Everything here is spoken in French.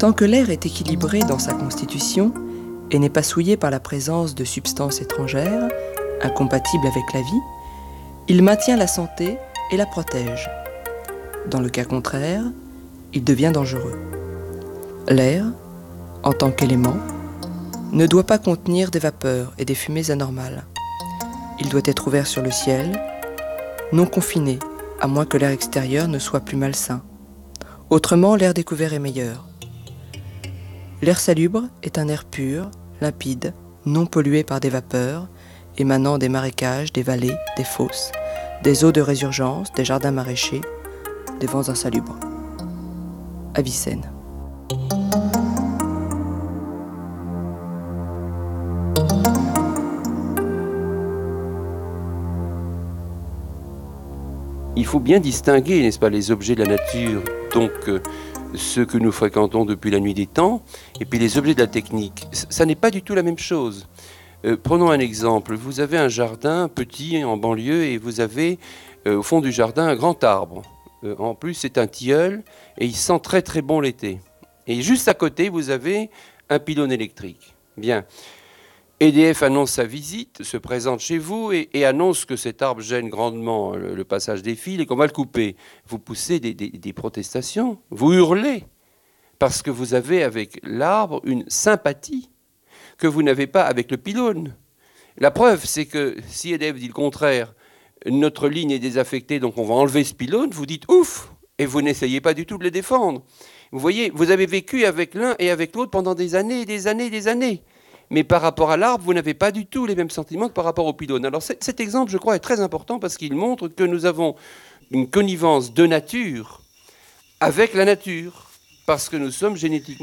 Tant que l'air est équilibré dans sa constitution et n'est pas souillé par la présence de substances étrangères, incompatibles avec la vie, il maintient la santé et la protège. Dans le cas contraire, il devient dangereux. L'air, en tant qu'élément, ne doit pas contenir des vapeurs et des fumées anormales. Il doit être ouvert sur le ciel, non confiné, à moins que l'air extérieur ne soit plus malsain. Autrement, l'air découvert est meilleur. L'air salubre est un air pur, limpide, non pollué par des vapeurs, émanant des marécages, des vallées, des fosses, des eaux de résurgence, des jardins maraîchers, des vents insalubres. Avicenne. Il faut bien distinguer, n'est-ce pas, les objets de la nature, donc ceux que nous fréquentons depuis la nuit des temps, et puis les objets de la technique. Ça n'est pas du tout la même chose. Prenons un exemple. Vous avez un jardin petit en banlieue et vous avez au fond du jardin un grand arbre. En plus, c'est un tilleul et il sent très très bon l'été. Et juste à côté, vous avez un pylône électrique. Bien. EDF annonce sa visite, se présente chez vous et annonce que cet arbre gêne grandement le passage des fils et qu'on va le couper. Vous poussez des protestations, vous hurlez, parce que vous avez avec l'arbre une sympathie que vous n'avez pas avec le pylône. La preuve, c'est que si EDF dit le contraire, notre ligne est désaffectée, donc on va enlever ce pylône, vous dites ouf, et vous n'essayez pas du tout de le défendre. Vous voyez, vous avez vécu avec l'un et avec l'autre pendant des années et des années et des années. Mais par rapport à l'arbre, vous n'avez pas du tout les mêmes sentiments que par rapport au pylône. Alors cet exemple, je crois, est très important parce qu'il montre que nous avons une connivence de nature avec la nature, parce que nous sommes génétiquement